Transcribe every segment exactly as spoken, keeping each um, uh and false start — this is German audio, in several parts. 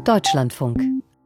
Deutschlandfunk.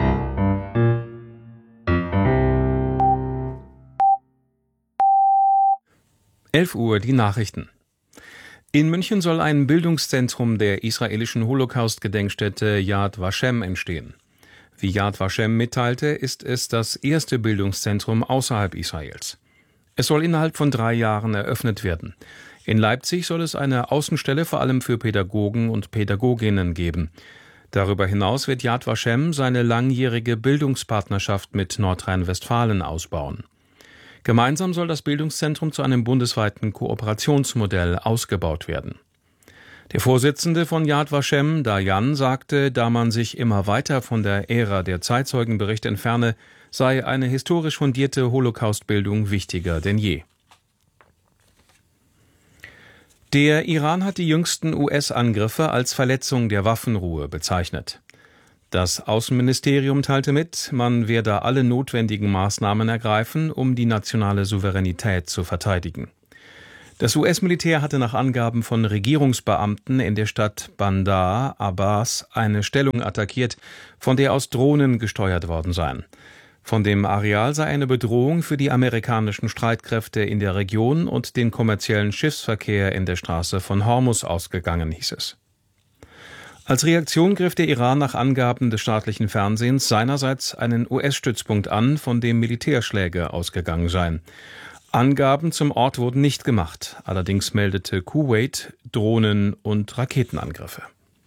elf Uhr, die Nachrichten. In München soll ein Bildungszentrum der israelischen Holocaust-Gedenkstätte Yad Vashem entstehen. Wie Yad Vashem mitteilte, ist es das erste Bildungszentrum außerhalb Israels. Es soll innerhalb von drei Jahren eröffnet werden. In Leipzig soll es eine Außenstelle vor allem für Pädagogen und Pädagoginnen geben. Darüber hinaus wird Yad Vashem seine langjährige Bildungspartnerschaft mit Nordrhein-Westfalen ausbauen. Gemeinsam soll das Bildungszentrum zu einem bundesweiten Kooperationsmodell ausgebaut werden. Der Vorsitzende von Yad Vashem, Dayan, sagte, da man sich immer weiter von der Ära der Zeitzeugenberichte entferne, sei eine historisch fundierte Holocaustbildung wichtiger denn je. Der Iran hat die jüngsten U S-Angriffe als Verletzung der Waffenruhe bezeichnet. Das Außenministerium teilte mit, man werde alle notwendigen Maßnahmen ergreifen, um die nationale Souveränität zu verteidigen. Das U S-Militär hatte nach Angaben von Regierungsbeamten in der Stadt Bandar Abbas eine Stellung attackiert, von der aus Drohnen gesteuert worden seien. Von dem Areal sei eine Bedrohung für die amerikanischen Streitkräfte in der Region und den kommerziellen Schiffsverkehr in der Straße von Hormuz ausgegangen, hieß es. Als Reaktion griff der Iran nach Angaben des staatlichen Fernsehens seinerseits einen U S-Stützpunkt an, von dem Militärschläge ausgegangen seien. Angaben zum Ort wurden nicht gemacht, allerdings meldete Kuwait Drohnen- und Raketenangriffe.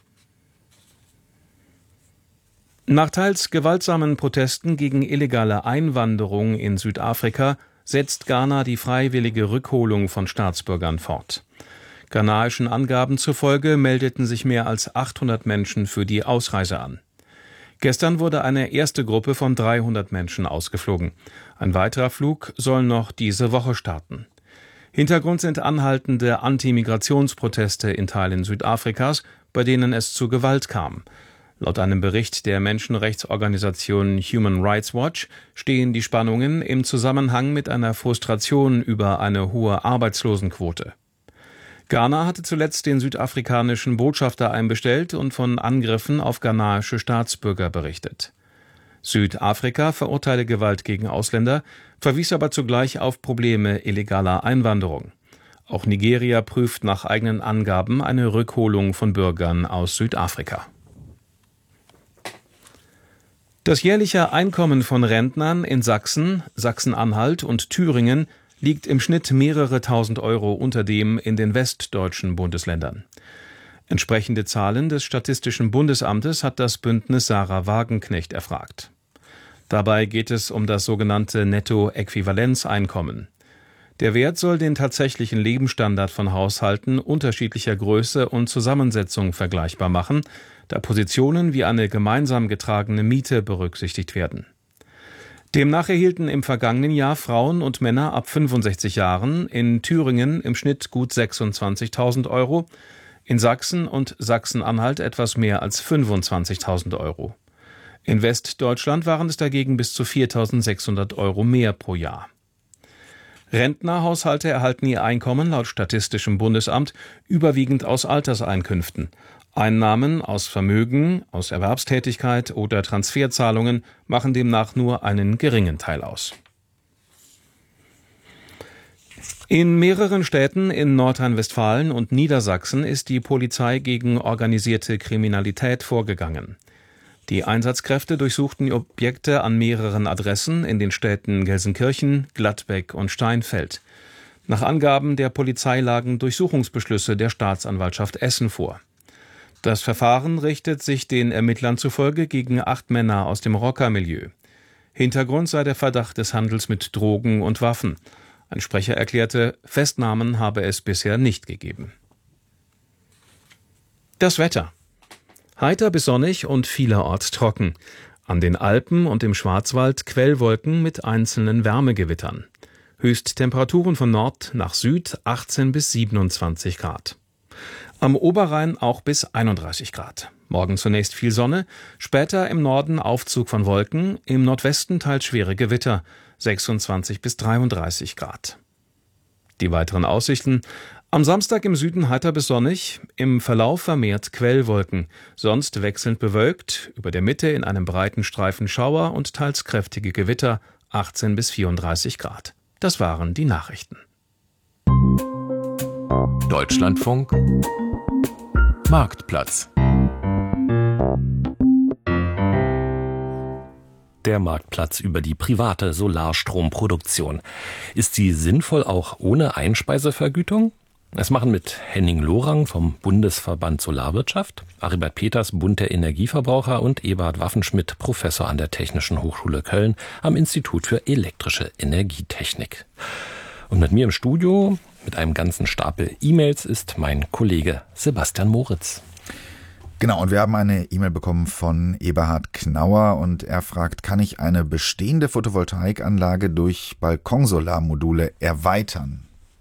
Nach teils gewaltsamen Protesten gegen illegale Einwanderung in Südafrika setzt Ghana die freiwillige Rückholung von Staatsbürgern fort. Ghanaischen Angaben zufolge meldeten sich mehr als achthundert Menschen für die Ausreise an. Gestern wurde eine erste Gruppe von dreihundert Menschen ausgeflogen. Ein weiterer Flug soll noch diese Woche starten. Hintergrund sind anhaltende Anti-Migrationsproteste in Teilen Südafrikas, bei denen es zu Gewalt kam. Laut einem Bericht der Menschenrechtsorganisation Human Rights Watch stehen die Spannungen im Zusammenhang mit einer Frustration über eine hohe Arbeitslosenquote. Ghana hatte zuletzt den südafrikanischen Botschafter einbestellt und von Angriffen auf ghanaische Staatsbürger berichtet. Südafrika verurteile Gewalt gegen Ausländer, verwies aber zugleich auf Probleme illegaler Einwanderung. Auch Nigeria prüft nach eigenen Angaben eine Rückholung von Bürgern aus Südafrika. Das jährliche Einkommen von Rentnern in Sachsen, Sachsen-Anhalt und Thüringen liegt im Schnitt mehrere tausend Euro unter dem in den westdeutschen Bundesländern. Entsprechende Zahlen des Statistischen Bundesamtes hat das Bündnis Sarah Wagenknecht erfragt. Dabei geht es um das sogenannte Nettoäquivalenzeinkommen. Der Wert soll den tatsächlichen Lebensstandard von Haushalten unterschiedlicher Größe und Zusammensetzung vergleichbar machen, da Positionen wie eine gemeinsam getragene Miete berücksichtigt werden. Demnach erhielten im vergangenen Jahr Frauen und Männer ab fünfundsechzig Jahren in Thüringen im Schnitt gut sechsundzwanzigtausend Euro, in Sachsen und Sachsen-Anhalt etwas mehr als fünfundzwanzigtausend Euro. In Westdeutschland waren es dagegen bis zu viertausendsechshundert Euro mehr pro Jahr. Rentnerhaushalte erhalten ihr Einkommen laut Statistischem Bundesamt überwiegend aus Alterseinkünften. Einnahmen aus Vermögen, aus Erwerbstätigkeit oder Transferzahlungen machen demnach nur einen geringen Teil aus. In mehreren Städten in Nordrhein-Westfalen und Niedersachsen ist die Polizei gegen organisierte Kriminalität vorgegangen. Die Einsatzkräfte durchsuchten Objekte an mehreren Adressen in den Städten Gelsenkirchen, Gladbeck und Steinfeld. Nach Angaben der Polizei lagen Durchsuchungsbeschlüsse der Staatsanwaltschaft Essen vor. Das Verfahren richtet sich den Ermittlern zufolge gegen acht Männer aus dem Rockermilieu. Hintergrund sei der Verdacht des Handels mit Drogen und Waffen. Ein Sprecher erklärte, Festnahmen habe es bisher nicht gegeben. Das Wetter. Heiter bis sonnig und vielerorts trocken. An den Alpen und im Schwarzwald Quellwolken mit einzelnen Wärmegewittern. Höchsttemperaturen von Nord nach Süd achtzehn bis siebenundzwanzig Grad. Am Oberrhein auch bis einunddreißig Grad. Morgen zunächst viel Sonne, später im Norden Aufzug von Wolken, im Nordwesten teils schwere Gewitter, sechsundzwanzig bis dreiunddreißig Grad. Die weiteren Aussichten: Am Samstag im Süden heiter bis sonnig, im Verlauf vermehrt Quellwolken, sonst wechselnd bewölkt, über der Mitte in einem breiten Streifen Schauer und teils kräftige Gewitter, achtzehn bis vierunddreißig Grad. Das waren die Nachrichten. Deutschlandfunk Marktplatz. Der Marktplatz über die private Solarstromproduktion. Ist sie sinnvoll auch ohne Einspeisevergütung? Es machen mit Henning Lorang vom Bundesverband Solarwirtschaft, Aribert Peters, Bund der Energieverbraucher und Eberhard Waffenschmidt, Professor an der Technischen Hochschule Köln am Institut für elektrische Energietechnik. Und mit mir im Studio, mit einem ganzen Stapel E-Mails, ist mein Kollege Sebastian Moritz. Genau, und wir haben eine E-Mail bekommen von Eberhard Knauer und er fragt, kann ich eine bestehende Photovoltaikanlage durch Balkonsolarmodule erweitern?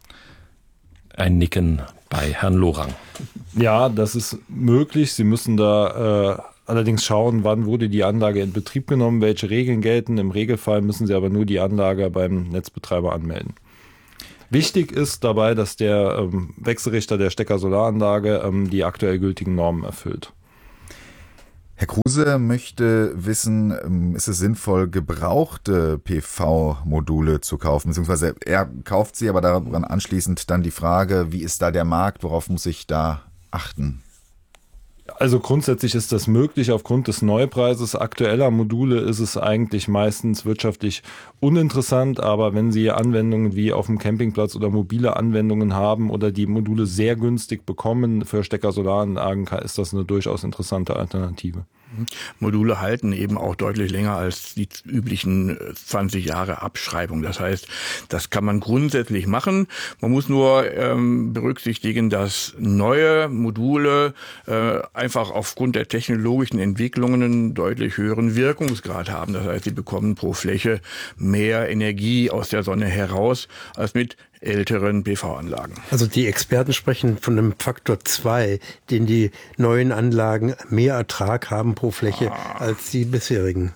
Ein Nicken bei Herrn Lorang. Ja, das ist möglich. Sie müssen da äh, allerdings schauen, wann wurde die Anlage in Betrieb genommen, welche Regeln gelten. Im Regelfall müssen Sie aber nur die Anlage beim Netzbetreiber anmelden. Wichtig ist dabei, dass der ähm, Wechselrichter der Stecker-Solaranlage ähm, die aktuell gültigen Normen erfüllt. Herr Kruse möchte wissen, ist es sinnvoll, gebrauchte P V-Module zu kaufen? Beziehungsweise er kauft sie, aber daran anschließend dann die Frage, wie ist da der Markt, worauf muss ich da achten? Also grundsätzlich ist das möglich aufgrund des Neupreises aktueller Module ist es eigentlich meistens wirtschaftlich uninteressant, aber wenn Sie Anwendungen wie auf dem Campingplatz oder mobile Anwendungen haben oder die Module sehr günstig bekommen für Stecker-Solaranlagen, ist das eine durchaus interessante Alternative. Module halten eben auch deutlich länger als die üblichen zwanzig Jahre Abschreibung. Das heißt, das kann man grundsätzlich machen. Man muss nur ähm, berücksichtigen, dass neue Module äh, einfach aufgrund der technologischen Entwicklungen einen deutlich höheren Wirkungsgrad haben. Das heißt, sie bekommen pro Fläche mehr Energie aus der Sonne heraus als mit älteren P V-Anlagen. Also die Experten sprechen von einem Faktor zwei, den die neuen Anlagen mehr Ertrag haben pro Fläche ah. als die bisherigen.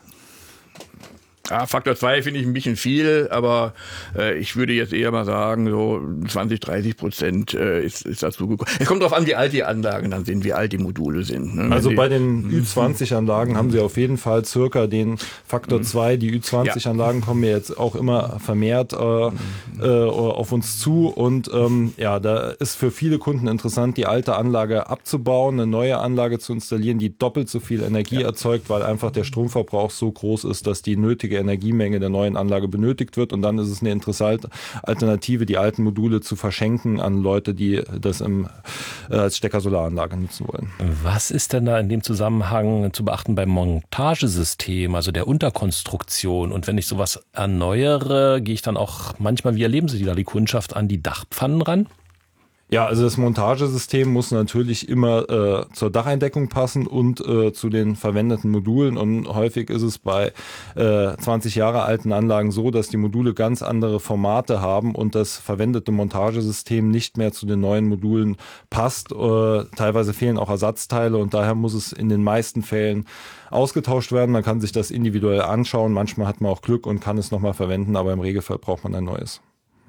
Ja, Faktor zwei finde ich ein bisschen viel, aber äh, ich würde jetzt eher mal sagen, so zwanzig, dreißig Prozent äh, ist, ist dazu gekommen. Es kommt darauf an, wie alt die Anlagen dann sind, wie alt die Module sind. Ne? Also bei den Ü zwanzig Anlagen haben sie auf jeden Fall circa den Faktor zwei. Die Ü zwanzig Anlagen kommen ja jetzt auch immer vermehrt äh, äh, auf uns zu und ähm, ja, da ist für viele Kunden interessant, die alte Anlage abzubauen, eine neue Anlage zu installieren, die doppelt so viel Energie ja. erzeugt, weil einfach der Stromverbrauch so groß ist, dass die nötige Energiemenge der neuen Anlage benötigt wird und dann ist es eine interessante Alternative, die alten Module zu verschenken an Leute, die das im, äh, als Stecker-Solaranlage nutzen wollen. Was ist denn da in dem Zusammenhang zu beachten beim Montagesystem, also der Unterkonstruktion? Und wenn ich sowas erneuere, gehe ich dann auch manchmal, wie erleben Sie da die Kundschaft, an die Dachpfannen ran? Ja, also das Montagesystem muss natürlich immer äh, zur Dacheindeckung passen und äh, zu den verwendeten Modulen. Und häufig ist es bei äh, zwanzig Jahre alten Anlagen so, dass die Module ganz andere Formate haben und das verwendete Montagesystem nicht mehr zu den neuen Modulen passt. Äh, teilweise fehlen auch Ersatzteile und daher muss es in den meisten Fällen ausgetauscht werden. Man kann sich das individuell anschauen. Manchmal hat man auch Glück und kann es nochmal verwenden, aber im Regelfall braucht man ein neues.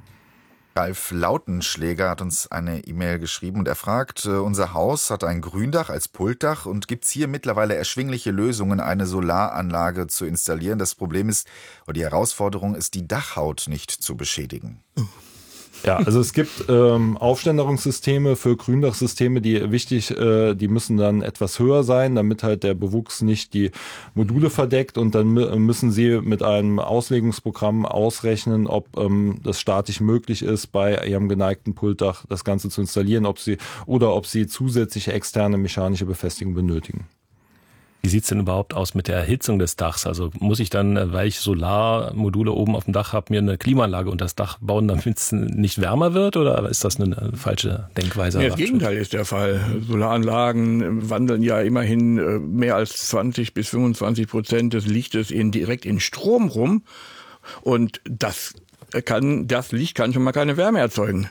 Ralf Lautenschläger hat uns eine E-Mail geschrieben und er fragt, unser Haus hat ein Gründach als Pultdach und gibt es hier mittlerweile erschwingliche Lösungen, eine Solaranlage zu installieren. Das Problem ist, oder die Herausforderung ist, die Dachhaut nicht zu beschädigen. Ja, also es gibt ähm, Aufständerungssysteme für Gründachsysteme, die wichtig, äh, die müssen dann etwas höher sein, damit halt der Bewuchs nicht die Module verdeckt und dann müssen sie mit einem Auslegungsprogramm ausrechnen, ob ähm, das statisch möglich ist, bei ihrem geneigten Pultdach das Ganze zu installieren, ob sie oder ob sie zusätzliche externe mechanische Befestigung benötigen. Wie sieht's denn überhaupt aus mit der Erhitzung des Dachs? Also muss ich dann, weil ich Solarmodule oben auf dem Dach habe, mir eine Klimaanlage unter das Dach bauen, damit es nicht wärmer wird? Oder ist das eine falsche Denkweise? Nee, das Gegenteil ist der Fall. Solaranlagen wandeln ja immerhin mehr als zwanzig bis fünfundzwanzig Prozent des Lichtes in, direkt in Strom rum. Und das kann, das Licht kann schon mal keine Wärme erzeugen.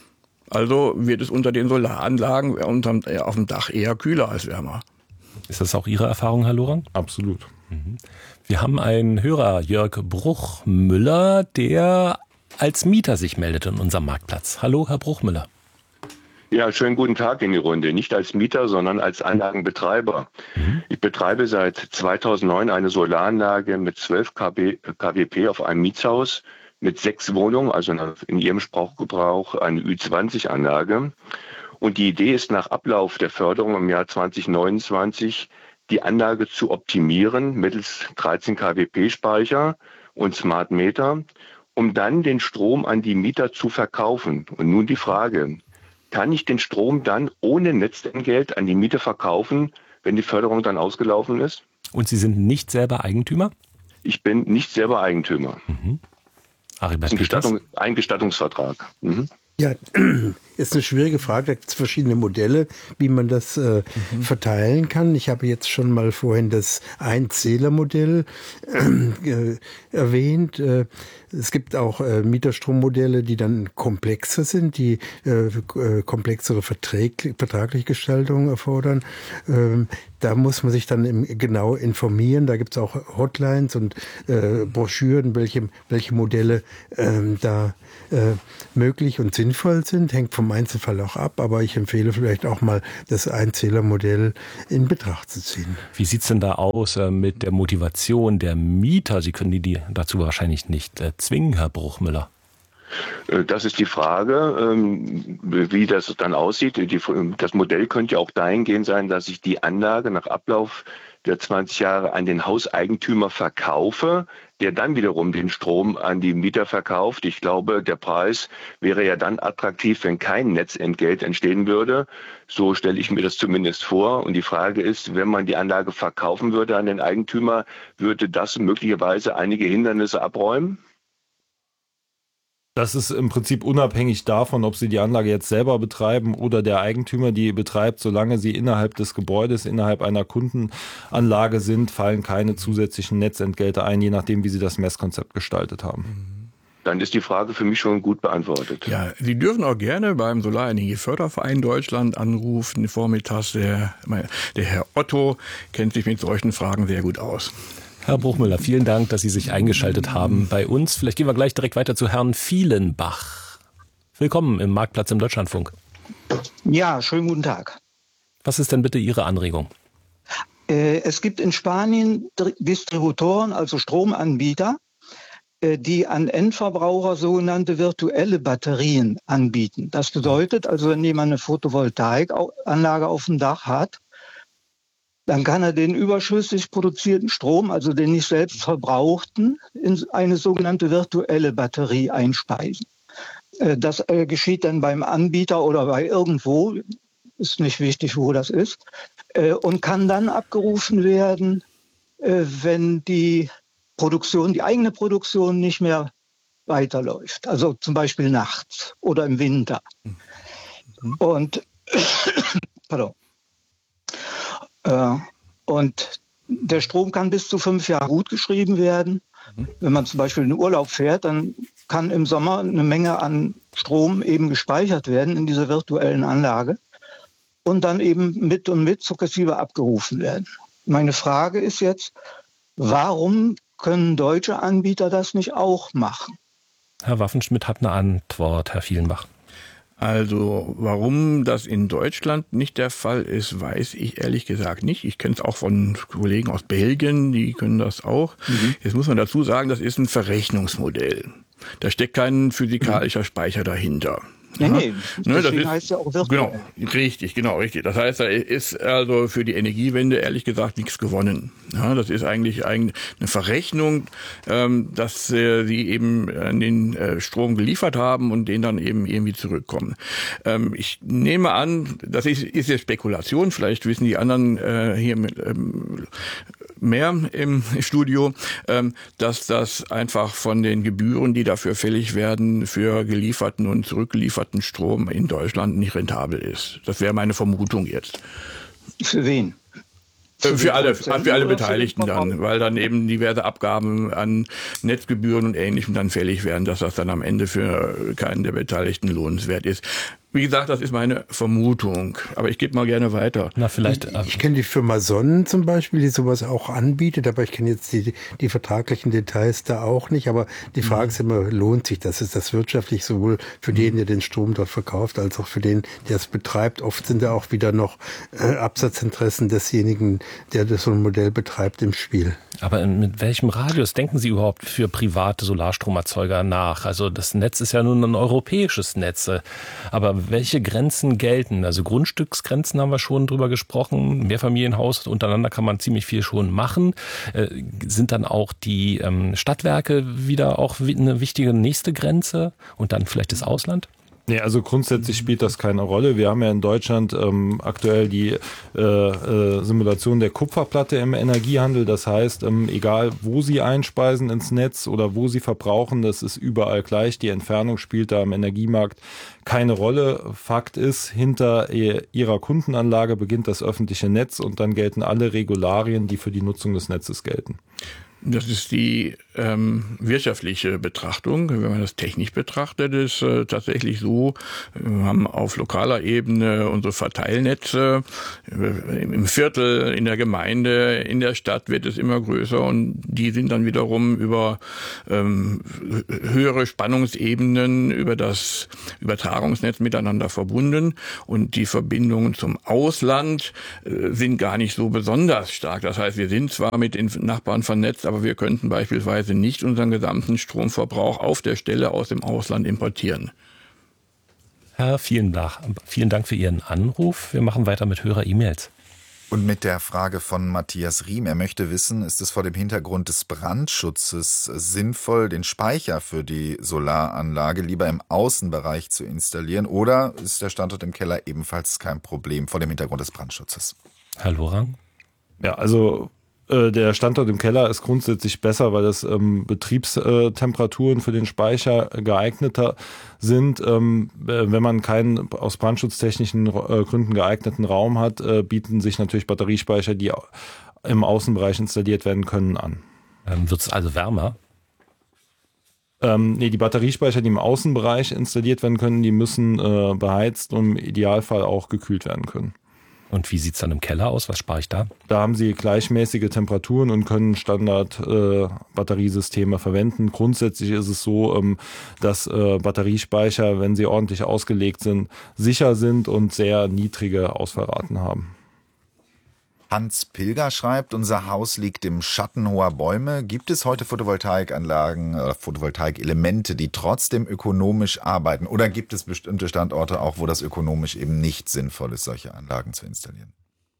Also wird es unter den Solaranlagen unterm, auf dem Dach eher kühler als wärmer. Ist das auch Ihre Erfahrung, Herr Lorang? Absolut. Mhm. Wir haben einen Hörer, Jörg Bruchmüller, der als Mieter sich meldet in unserem Marktplatz. Hallo, Herr Bruchmüller. Ja, schönen guten Tag in die Runde. Nicht als Mieter, sondern als Anlagenbetreiber. Mhm. Ich betreibe seit zweitausendneun eine Solaranlage mit zwölf Kilowatt auf einem Mietshaus mit sechs Wohnungen, also in Ihrem Sprachgebrauch eine Ü zwanzig Anlage. Und die Idee ist, nach Ablauf der Förderung im Jahr zwanzig neunundzwanzig die Anlage zu optimieren mittels dreizehn Kilowatt Speicher und Smart Meter, um dann den Strom an die Mieter zu verkaufen. Und nun die Frage: Kann ich den Strom dann ohne Netzentgelt an die Mieter verkaufen, wenn die Förderung dann ausgelaufen ist? Und Sie sind nicht selber Eigentümer? Ich bin nicht selber Eigentümer. Mhm. Das ist ein, Gestattung, ein Gestattungsvertrag. Mhm. Ja, ist eine schwierige Frage. Da gibt es verschiedene Modelle, wie man das äh, mhm. verteilen kann. Ich habe jetzt schon mal vorhin das Einzählermodell äh, erwähnt. Äh, es gibt auch äh, Mieterstrommodelle, die dann komplexer sind, die äh, komplexere Verträg, vertragliche Gestaltung erfordern. Ähm, da muss man sich dann im, genau informieren. Da gibt es auch Hotlines und äh, Broschüren, welche, welche Modelle ähm, da äh, möglich und sinnvoll sind. Hängt vom Einzelfall auch ab, aber ich empfehle vielleicht auch mal das Einzählermodell in Betracht zu ziehen. Wie sieht es denn da aus äh, mit der Motivation der Mieter? Sie können die, die dazu wahrscheinlich nicht äh, zwingen, Herr Bruchmüller. Das ist die Frage, wie das dann aussieht. Das Modell könnte ja auch dahingehend sein, dass ich die Anlage nach Ablauf der zwanzig Jahre an den Hauseigentümer verkaufe, der dann wiederum den Strom an die Mieter verkauft. Ich glaube, der Preis wäre ja dann attraktiv, wenn kein Netzentgelt entstehen würde. So stelle ich mir das zumindest vor. Und die Frage ist, wenn man die Anlage verkaufen würde an den Eigentümer, würde das möglicherweise einige Hindernisse abräumen? Das ist im Prinzip unabhängig davon, ob Sie die Anlage jetzt selber betreiben oder der Eigentümer die betreibt. Solange Sie innerhalb des Gebäudes, innerhalb einer Kundenanlage sind, fallen keine zusätzlichen Netzentgelte ein, je nachdem, wie Sie das Messkonzept gestaltet haben. Dann ist die Frage für mich schon gut beantwortet. Ja, Sie dürfen auch gerne beim Solarenergieförderverein Deutschland anrufen. Vormittags der, der Herr Otto kennt sich mit solchen Fragen sehr gut aus. Herr Bruchmüller, vielen Dank, dass Sie sich eingeschaltet haben bei uns. Vielleicht gehen wir gleich direkt weiter zu Herrn Vielenbach. Willkommen im Marktplatz im Deutschlandfunk. Ja, schönen guten Tag. Was ist denn bitte Ihre Anregung? Äh, es gibt in Spanien Distributoren, also Stromanbieter, äh, die an Endverbraucher sogenannte virtuelle Batterien anbieten. Das bedeutet also, wenn jemand eine Photovoltaikanlage auf dem Dach hat, dann kann er den überschüssig produzierten Strom, also den nicht selbst verbrauchten, in eine sogenannte virtuelle Batterie einspeisen. Das geschieht dann beim Anbieter oder bei irgendwo, ist nicht wichtig, wo das ist, und kann dann abgerufen werden, wenn die Produktion, die eigene Produktion nicht mehr weiterläuft. Also zum Beispiel nachts oder im Winter. Mhm. Und, pardon. Und der Strom kann bis zu fünf Jahre gut geschrieben werden. Wenn man zum Beispiel in den Urlaub fährt, dann kann im Sommer eine Menge an Strom eben gespeichert werden in dieser virtuellen Anlage und dann eben mit und mit sukzessive abgerufen werden. Meine Frage ist jetzt, warum können deutsche Anbieter das nicht auch machen? Herr Waffenschmidt hat eine Antwort, Herr Vielenbach. Also warum das in Deutschland nicht der Fall ist, weiß ich ehrlich gesagt nicht. Ich kenne es auch von Kollegen aus Belgien, die können das auch. Mhm. Jetzt muss man dazu sagen, das ist ein Verrechnungsmodell. Da steckt kein physikalischer Speicher dahinter. Nee, nee, ne, das ist, heißt ja auch virtuell. Genau, richtig, genau, richtig. Das heißt, da ist also für die Energiewende ehrlich gesagt nichts gewonnen. Ja, das ist eigentlich eine Verrechnung, ähm, dass äh, sie eben äh, den äh, Strom geliefert haben und den dann eben irgendwie zurückkommen. Ähm, ich nehme an, das ist, ist ja Spekulation, vielleicht wissen die anderen äh, hier mit, ähm, mehr im Studio, ähm, dass das einfach von den Gebühren, die dafür fällig werden, für gelieferten und zurückgelieferten Strom in Deutschland nicht rentabel ist. Das wäre meine Vermutung jetzt. Für wen? Für, für alle, für alle Beteiligten dann, weil dann eben diverse Abgaben an Netzgebühren und Ähnlichem dann fällig werden, dass das dann am Ende für keinen der Beteiligten lohnenswert ist. Wie gesagt, das ist meine Vermutung, aber ich gebe mal gerne weiter. Na, vielleicht. Ich, ich kenne die Firma Sonnen zum Beispiel, die sowas auch anbietet, aber ich kenne jetzt die, die vertraglichen Details da auch nicht. Aber die Frage ist immer, lohnt sich das? Ist das wirtschaftlich sowohl für den, der den Strom dort verkauft, als auch für den, der es betreibt? Oft sind da auch wieder noch äh, Absatzinteressen desjenigen, der das so ein Modell betreibt, im Spiel. Aber mit welchem Radius denken Sie überhaupt für private Solarstromerzeuger nach? Also das Netz ist ja nun ein europäisches Netz. Aber welche Grenzen gelten? Also Grundstücksgrenzen haben wir schon drüber gesprochen. Mehrfamilienhaus untereinander kann man ziemlich viel schon machen. Äh, sind dann auch die ähm, Stadtwerke wieder auch eine wichtige nächste Grenze und dann vielleicht das Ausland? Nee, also grundsätzlich spielt das keine Rolle. Wir haben ja in Deutschland ähm, aktuell die äh, äh, Simulation der Kupferplatte im Energiehandel. Das heißt, ähm, egal wo Sie einspeisen ins Netz oder wo Sie verbrauchen, das ist überall gleich. Die Entfernung spielt da im Energiemarkt keine Rolle. Fakt ist, hinter Ihrer Kundenanlage beginnt das öffentliche Netz und dann gelten alle Regularien, die für die Nutzung des Netzes gelten. Das ist die ähm, wirtschaftliche Betrachtung. Wenn man das technisch betrachtet, ist äh, tatsächlich so, wir haben auf lokaler Ebene unsere Verteilnetze. Im Viertel, in der Gemeinde, in der Stadt wird es immer größer und die sind dann wiederum über ähm, höhere Spannungsebenen, über das Übertragungsnetz miteinander verbunden und die Verbindungen zum Ausland äh, sind gar nicht so besonders stark. Das heißt, wir sind zwar mit den Nachbarn vernetzt, aber wir könnten beispielsweise nicht unseren gesamten Stromverbrauch auf der Stelle aus dem Ausland importieren. Herr, vielen Dank, vielen Dank für Ihren Anruf. Wir machen weiter mit Hörer-E-Mails. Und mit der Frage von Matthias Riem. Er möchte wissen, ist es vor dem Hintergrund des Brandschutzes sinnvoll, den Speicher für die Solaranlage lieber im Außenbereich zu installieren? Oder ist der Standort im Keller ebenfalls kein Problem vor dem Hintergrund des Brandschutzes? Herr Lorang? Ja, also der Standort im Keller ist grundsätzlich besser, weil das ähm, Betriebstemperaturen für den Speicher geeigneter sind. Ähm, wenn man keinen aus brandschutztechnischen äh, Gründen geeigneten Raum hat, äh, bieten sich natürlich Batteriespeicher, die im Außenbereich installiert werden können, an. Ähm, wird es also wärmer? Ähm, nee, die Batteriespeicher, die im Außenbereich installiert werden können, die müssen äh, beheizt und im Idealfall auch gekühlt werden können. Und wie sieht es dann im Keller aus? Was spare ich da? Da haben Sie gleichmäßige Temperaturen und können Standard-Batteriesysteme äh, verwenden. Grundsätzlich ist es so, ähm, dass äh, Batteriespeicher, wenn sie ordentlich ausgelegt sind, sicher sind und sehr niedrige Ausfallraten haben. Hans Pilger schreibt, unser Haus liegt im Schatten hoher Bäume. Gibt es heute Photovoltaikanlagen, äh, Photovoltaikelemente, die trotzdem ökonomisch arbeiten? Oder gibt es bestimmte Standorte auch, wo das ökonomisch eben nicht sinnvoll ist, solche Anlagen zu installieren?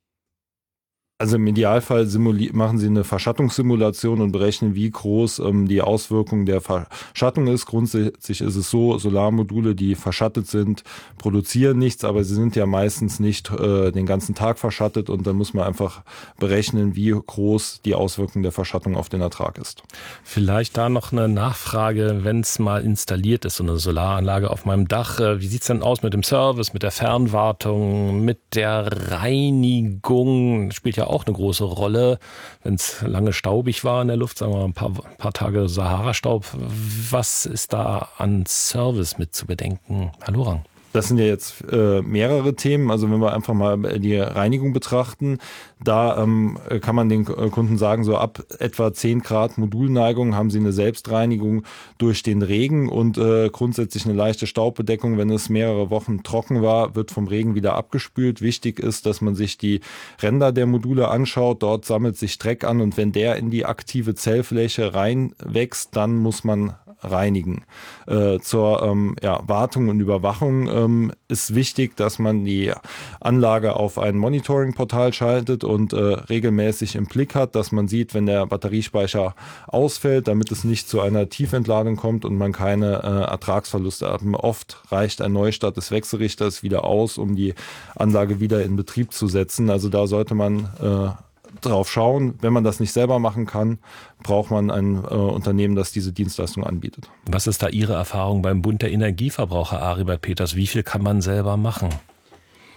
Also im Idealfall simuli- machen Sie eine Verschattungssimulation und berechnen, wie groß ähm, die Auswirkung der Verschattung ist. Grundsätzlich ist es so, Solarmodule, die verschattet sind, produzieren nichts, aber sie sind ja meistens nicht äh, den ganzen Tag verschattet und dann muss man einfach berechnen, wie groß die Auswirkung der Verschattung auf den Ertrag ist. Vielleicht da noch eine Nachfrage, wenn es mal installiert ist, so eine Solaranlage auf meinem Dach. Wie sieht es denn aus mit dem Service, mit der Fernwartung, mit der Reinigung? Spielt ja auch eine große Rolle, wenn es lange staubig war in der Luft, sagen wir mal ein paar, paar Tage Sahara-Staub. Was ist da an Service mit zu bedenken? Herr Lorang? Das sind ja jetzt äh, mehrere Themen. Also wenn wir einfach mal die Reinigung betrachten, da ähm, kann man den Kunden sagen, so ab etwa zehn Grad Modulneigung haben sie eine Selbstreinigung durch den Regen und äh, grundsätzlich eine leichte Staubbedeckung. Wenn es mehrere Wochen trocken war, wird vom Regen wieder abgespült. Wichtig ist, dass man sich die Ränder der Module anschaut. Dort sammelt sich Dreck an und wenn der in die aktive Zellfläche reinwächst, dann muss man reinigen. Äh, zur ähm, ja, Wartung und Überwachung ähm, ist wichtig, dass man die Anlage auf ein Monitoring-Portal schaltet und äh, regelmäßig im Blick hat, dass man sieht, wenn der Batteriespeicher ausfällt, damit es nicht zu einer Tiefentladung kommt und man keine äh, Ertragsverluste hat. Oft reicht ein Neustart des Wechselrichters wieder aus, um die Anlage wieder in Betrieb zu setzen. Also da sollte man äh, drauf schauen. Wenn man das nicht selber machen kann, braucht man ein äh, Unternehmen, das diese Dienstleistung anbietet. Was ist da Ihre Erfahrung beim Bund der Energieverbraucher, Aribert Peters? Wie viel kann man selber machen?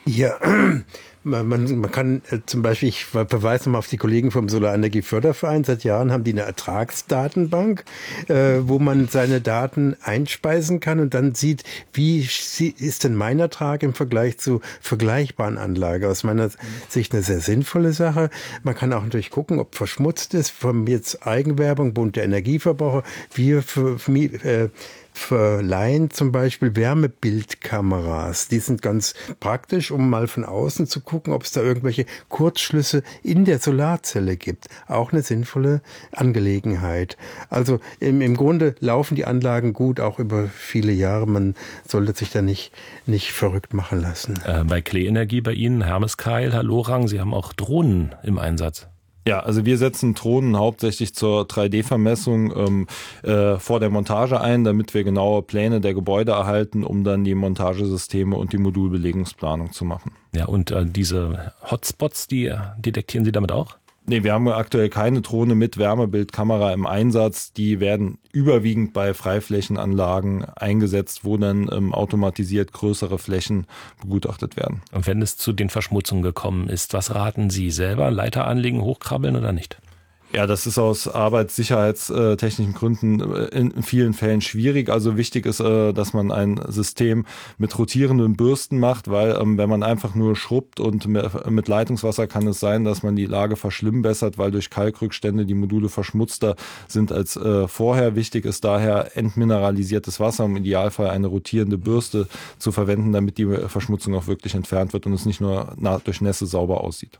Ja, man, man kann äh, zum Beispiel, ich verweise mal auf die Kollegen vom Solarenergieförderverein, seit Jahren haben die eine Ertragsdatenbank, äh, wo man seine Daten einspeisen kann und dann sieht, wie ist denn mein Ertrag im Vergleich zu vergleichbaren Anlagen. Aus meiner Sicht eine sehr sinnvolle Sache. Man kann auch natürlich gucken, ob verschmutzt ist, von jetzt Eigenwerbung, Bund der Energieverbraucher, wir für, für äh, verleihen zum Beispiel Wärmebildkameras. Die sind ganz praktisch, um mal von außen zu gucken, ob es da irgendwelche Kurzschlüsse in der Solarzelle gibt. Auch eine sinnvolle Angelegenheit. Also im, im Grunde laufen die Anlagen gut, auch über viele Jahre. Man sollte sich da nicht, nicht verrückt machen lassen. Äh, bei Klee-Energie bei Ihnen, Hermes Keil, Herr Lorang, Sie haben auch Drohnen im Einsatz. Ja, also wir setzen Drohnen hauptsächlich zur drei D Vermessung ähm, äh, vor der Montage ein, damit wir genaue Pläne der Gebäude erhalten, um dann die Montagesysteme und die Modulbelegungsplanung zu machen. Ja, und äh, diese Hotspots, die detektieren Sie damit auch? Nee, wir haben aktuell keine Drohne mit Wärmebildkamera im Einsatz. Die werden überwiegend bei Freiflächenanlagen eingesetzt, wo dann ähm, automatisiert größere Flächen begutachtet werden. Und wenn es zu den Verschmutzungen gekommen ist, was raten Sie selber? Leiter anlegen, hochkrabbeln oder nicht? Ja, das ist aus arbeitssicherheitstechnischen Gründen in vielen Fällen schwierig. Also wichtig ist, dass man ein System mit rotierenden Bürsten macht, weil wenn man einfach nur schrubbt und mit Leitungswasser kann es sein, dass man die Lage verschlimmbessert, weil durch Kalkrückstände die Module verschmutzter sind als vorher. Wichtig ist daher entmineralisiertes Wasser, im Idealfall eine rotierende Bürste zu verwenden, damit die Verschmutzung auch wirklich entfernt wird und es nicht nur durch Nässe sauber aussieht.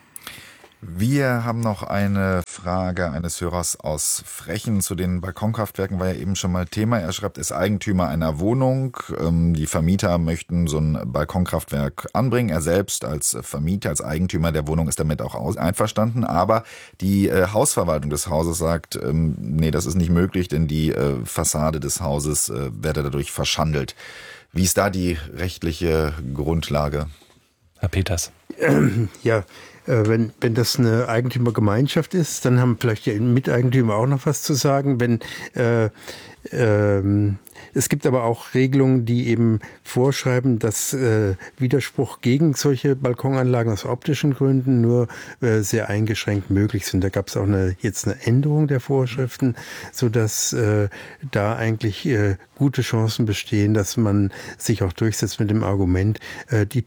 Wir haben noch eine Frage eines Hörers aus Frechen zu den Balkonkraftwerken, war ja eben schon mal Thema. Er schreibt, ist Eigentümer einer Wohnung. Die Vermieter möchten so ein Balkonkraftwerk anbringen. Er selbst als Vermieter, als Eigentümer der Wohnung ist damit auch einverstanden. Aber die Hausverwaltung des Hauses sagt, nee, das ist nicht möglich, denn die Fassade des Hauses werde dadurch verschandelt. Wie ist da die rechtliche Grundlage? Herr Peters. Ja, Wenn, wenn das eine Eigentümergemeinschaft ist, dann haben vielleicht die Miteigentümer auch noch was zu sagen. Wenn äh, ähm, es gibt aber auch Regelungen, die eben vorschreiben, dass äh, Widerspruch gegen solche Balkonanlagen aus optischen Gründen nur äh, sehr eingeschränkt möglich sind. Da gab es auch eine, jetzt eine Änderung der Vorschriften, sodass äh, da eigentlich äh, gute Chancen bestehen, dass man sich auch durchsetzt mit dem Argument, äh, die,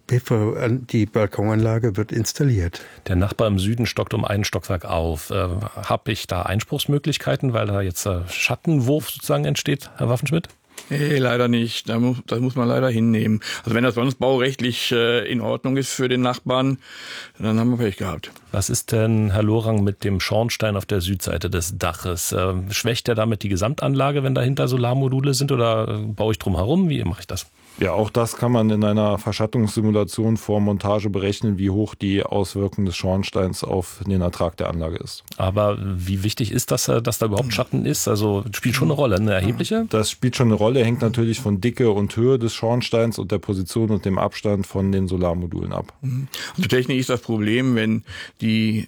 die Balkonanlage wird installiert. Der Nachbar im Süden stockt um einen Stockwerk auf. Äh, Habe ich da Einspruchsmöglichkeiten, weil da jetzt äh, Schattenwurf sozusagen entsteht, Herr Waffenschmidt? Nee, leider nicht. Das muss, das muss man leider hinnehmen. Also wenn das sonst baurechtlich äh, in Ordnung ist für den Nachbarn, dann haben wir Pech gehabt. Was ist denn, Herr Lorang, mit dem Schornstein auf der Südseite des Daches? Äh, schwächt er damit die Gesamtanlage, wenn dahinter Solarmodule sind, oder äh, baue ich drum herum? Wie mache ich das? Ja, auch das kann man in einer Verschattungssimulation vor Montage berechnen, wie hoch die Auswirkung des Schornsteins auf den Ertrag der Anlage ist. Aber wie wichtig ist das, dass da überhaupt Schatten ist? Also spielt schon eine Rolle, eine erhebliche? Das spielt schon eine Rolle, hängt natürlich von Dicke und Höhe des Schornsteins und der Position und dem Abstand von den Solarmodulen ab. Also technisch ist das Problem, wenn die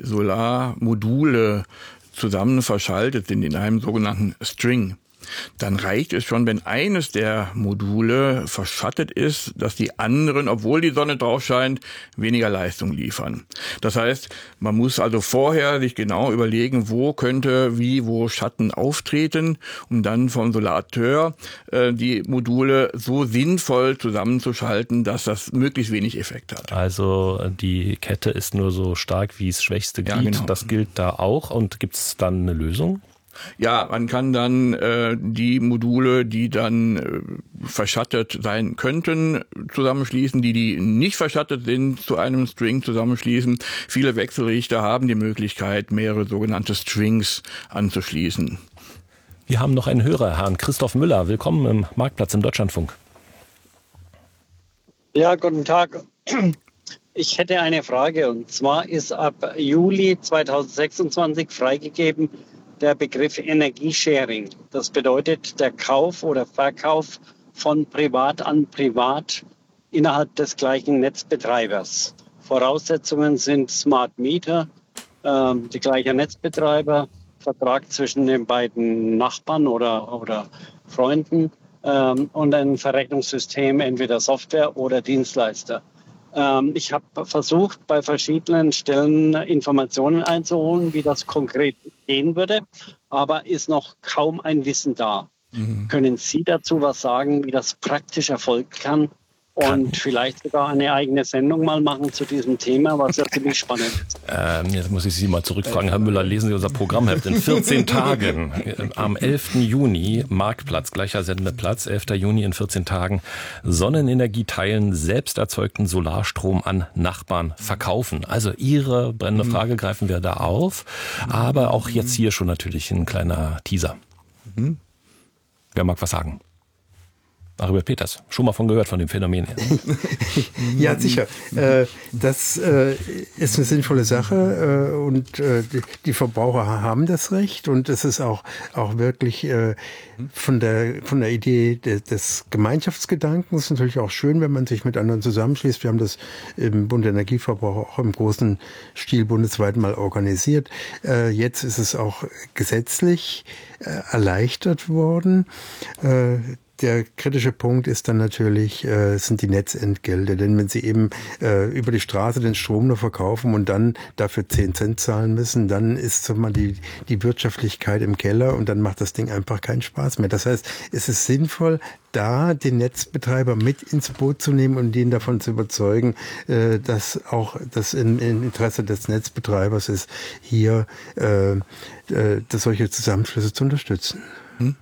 Solarmodule zusammen verschaltet sind in einem sogenannten String. Dann reicht es schon, wenn eines der Module verschattet ist, dass die anderen, obwohl die Sonne drauf scheint, weniger Leistung liefern. Das heißt, man muss also vorher sich genau überlegen, wo könnte wie wo Schatten auftreten, um dann vom Solateur äh, die Module so sinnvoll zusammenzuschalten, dass das möglichst wenig Effekt hat. Also die Kette ist nur so stark wie das schwächste Glied. Ja, genau. Das gilt da auch. Und gibt es dann eine Lösung? Ja, man kann dann äh, die Module, die dann äh, verschattet sein könnten, zusammenschließen, die, die nicht verschattet sind, zu einem String zusammenschließen. Viele Wechselrichter haben die Möglichkeit, mehrere sogenannte Strings anzuschließen. Wir haben noch einen Hörer, Herrn Christoph Müller. Willkommen im Marktplatz im Deutschlandfunk. Ja, guten Tag. Ich hätte eine Frage, und zwar ist ab Juli zweitausendsechsundzwanzig freigegeben der Begriff Energiesharing. Das bedeutet der Kauf oder Verkauf von Privat an Privat innerhalb des gleichen Netzbetreibers. Voraussetzungen sind Smart Meter, äh, die gleiche Netzbetreiber, Vertrag zwischen den beiden Nachbarn oder, oder Freunden ähm, und ein Verrechnungssystem, entweder Software oder Dienstleister. Ähm, ich habe versucht, bei verschiedenen Stellen Informationen einzuholen, wie das konkret gehen würde, aber ist noch kaum ein Wissen da. Mhm. Können Sie dazu was sagen, wie das praktisch erfolgen kann? Und vielleicht sogar eine eigene Sendung mal machen zu diesem Thema, was ja ziemlich spannend ist. Ähm, jetzt muss ich Sie mal zurückfragen, Herr Müller, lesen Sie unser Programmheft. In vierzehn Tagen, am elften Juni, Marktplatz, gleicher Sendeplatz, elfter Juni in vierzehn Tagen, Sonnenenergie teilen, selbst erzeugten Solarstrom an Nachbarn verkaufen. Also Ihre brennende Frage greifen wir da auf, aber auch jetzt hier schon natürlich ein kleiner Teaser. Mhm. Wer mag was sagen? Aribert Peters, schon mal von gehört, von dem Phänomen. Ja, sicher. Das ist eine sinnvolle Sache und die Verbraucher haben das Recht und es ist auch, auch wirklich von der, von der Idee des Gemeinschaftsgedankens natürlich auch schön, wenn man sich mit anderen zusammenschließt. Wir haben das im Bund der Energieverbraucher auch im großen Stil bundesweit mal organisiert. Jetzt ist es auch gesetzlich erleichtert worden. Der kritische Punkt ist dann natürlich, äh, sind die Netzentgelte. Denn wenn Sie eben äh, über die Straße den Strom nur verkaufen und dann dafür zehn Cent zahlen müssen, dann ist so mal die, die Wirtschaftlichkeit im Keller und dann macht das Ding einfach keinen Spaß mehr. Das heißt, es ist sinnvoll, da den Netzbetreiber mit ins Boot zu nehmen und den davon zu überzeugen, äh, dass auch das im Interesse des Netzbetreibers ist, hier äh, äh, das solche Zusammenschlüsse zu unterstützen. Hm?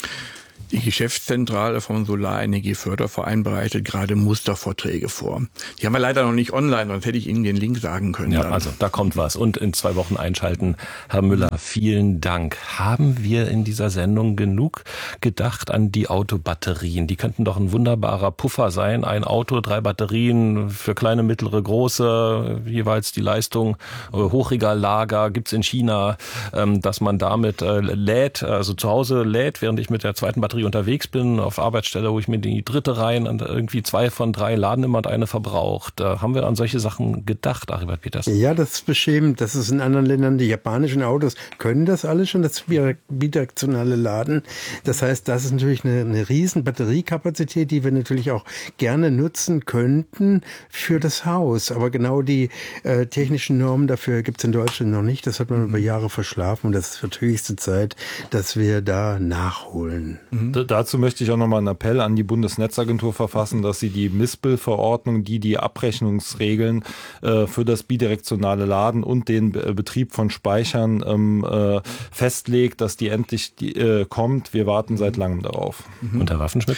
Die Geschäftszentrale vom Solarenergieförderverein bereitet gerade Mustervorträge vor. Die haben wir leider noch nicht online, sonst hätte ich Ihnen den Link sagen können. Ja, dann. Also da kommt was. Und in zwei Wochen einschalten. Herr Müller, vielen Dank. Haben wir in dieser Sendung genug gedacht an die Autobatterien? Die könnten doch ein wunderbarer Puffer sein. Ein Auto, drei Batterien für kleine, mittlere, große, jeweils die Leistung. Hochregallager gibt's in China, dass man damit lädt, also zu Hause lädt, während ich mit der zweiten Batterie unterwegs bin, auf Arbeitsstelle, wo ich mir die dritte rein und irgendwie zwei von drei laden immer und eine verbraucht. Da haben wir an solche Sachen gedacht, Aribert Peters. Ja, das ist beschämend. Das ist in anderen Ländern, die japanischen Autos können das alles schon, das bidirektionale Laden. Das heißt, das ist natürlich eine, eine riesen Batteriekapazität, die wir natürlich auch gerne nutzen könnten für das Haus. Aber genau die äh, technischen Normen dafür gibt es in Deutschland noch nicht. Das hat man über Jahre verschlafen und das wird höchste Zeit, dass wir da nachholen. Mhm. Dazu möchte ich auch nochmal einen Appell an die Bundesnetzagentur verfassen, dass sie die Mispel-Verordnung, die die Abrechnungsregeln äh, für das bidirektionale Laden und den Be- Betrieb von Speichern ähm, äh, festlegt, dass die endlich die, äh, kommt. Wir warten seit langem darauf. Mhm. Und Herr Waffenschmidt?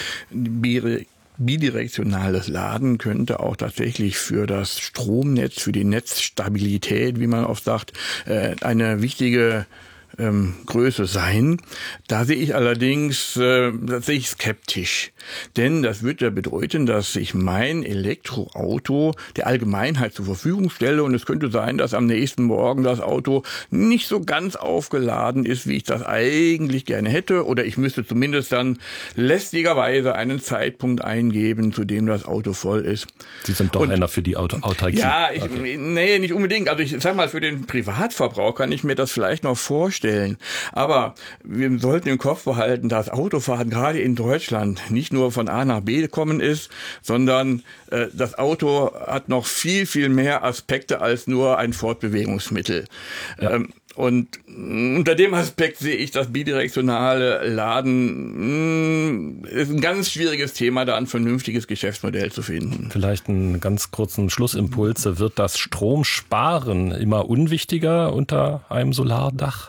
Bi- Bidirektionales Laden könnte auch tatsächlich für das Stromnetz, für die Netzstabilität, wie man oft sagt, äh, eine wichtige Ähm, Größe sein. Da sehe ich allerdings, äh, das sehe ich skeptisch. Denn das würde ja bedeuten, dass ich mein Elektroauto der Allgemeinheit zur Verfügung stelle und es könnte sein, dass am nächsten Morgen das Auto nicht so ganz aufgeladen ist, wie ich das eigentlich gerne hätte, oder ich müsste zumindest dann lästigerweise einen Zeitpunkt eingeben, zu dem das Auto voll ist. Sie sind doch und, einer für die Auto- Autarkie. Ja, ich, okay. nee, nicht unbedingt. Also ich sag mal, für den Privatverbrauch kann ich mir das vielleicht noch vorstellen. Aber wir sollten im Kopf behalten, dass Autofahren gerade in Deutschland nicht nur von A nach B gekommen ist, sondern äh, das Auto hat noch viel, viel mehr Aspekte als nur ein Fortbewegungsmittel. Ja. Ähm, Und unter dem Aspekt sehe ich das bidirektionale Laden, mh, ist ein ganz schwieriges Thema, da ein vernünftiges Geschäftsmodell zu finden. Vielleicht einen ganz kurzen Schlussimpuls. Wird das Stromsparen immer unwichtiger unter einem Solardach?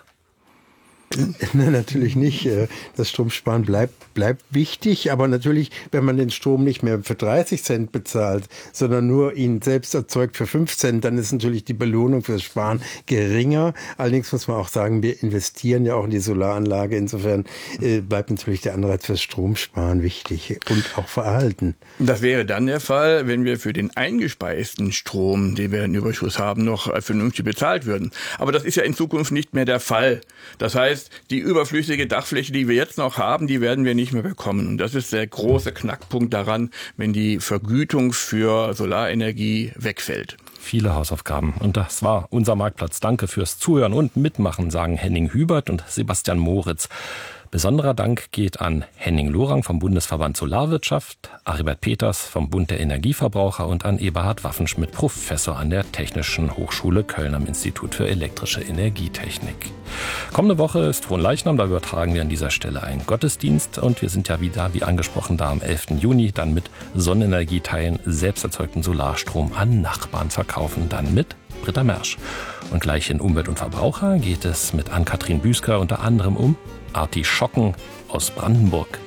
Nein, natürlich nicht. Das Stromsparen bleibt, bleibt wichtig, aber natürlich, wenn man den Strom nicht mehr für dreißig Cent bezahlt, sondern nur ihn selbst erzeugt für fünf Cent, dann ist natürlich die Belohnung für das Sparen geringer. Allerdings muss man auch sagen, wir investieren ja auch in die Solaranlage. Insofern äh, bleibt natürlich der Anreiz fürs Stromsparen wichtig und auch verhalten. Das wäre dann der Fall, wenn wir für den eingespeisten Strom, den wir in Überschuss haben, noch vernünftig bezahlt würden. Aber das ist ja in Zukunft nicht mehr der Fall. Das heißt, die überflüssige Dachfläche, die wir jetzt noch haben, die werden wir nicht mehr bekommen. Und das ist der große Knackpunkt daran, wenn die Vergütung für Solarenergie wegfällt. Viele Hausaufgaben. Und das war unser Marktplatz. Danke fürs Zuhören und Mitmachen, sagen Henning Hubert und Sebastian Moritz. Besonderer Dank geht an Henning Lorang vom Bundesverband Solarwirtschaft, Aribert Peters vom Bund der Energieverbraucher und an Eberhard Waffenschmidt, Professor an der Technischen Hochschule Köln am Institut für elektrische Energietechnik. Kommende Woche ist Fronleichnam, da übertragen wir an dieser Stelle einen Gottesdienst und wir sind ja wieder, wie angesprochen, da am elften Juni, dann mit Sonnenenergieteilen, selbst erzeugten Solarstrom an Nachbarn verkaufen, dann mit Britta Mersch. Und gleich in Umwelt und Verbraucher geht es mit Ann-Kathrin Büsker unter anderem um Artischocken aus Brandenburg.